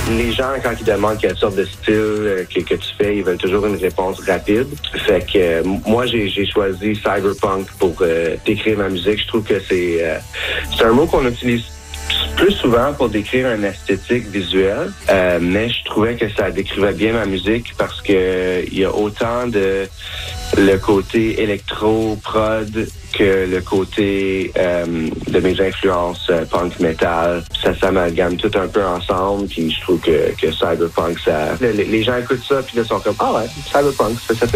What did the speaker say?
Les gens, quand ils demandent quelle sorte de style que tu fais, ils veulent toujours une réponse rapide. Fait que moi, j'ai choisi cyberpunk pour décrire ma musique. Je trouve que c'est un mot qu'on utilise plus souvent pour décrire une esthétique visuelle, mais je trouvais que ça décrivait bien ma musique parce que il y a autant de le côté électro-prod que le côté de mes influences punk metal. Ça s'amalgame tout un peu ensemble, puis je trouve que cyberpunk, ça... Les gens écoutent ça, puis là, ils sont comme « Ah ouais, cyberpunk, ça fait